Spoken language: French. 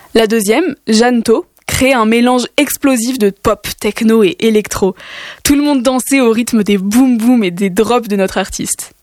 La deuxième, Jeanne To, crée un mélange explosif de pop, techno et électro. Tout le monde dansait au rythme des boom boom et des drops de notre artiste.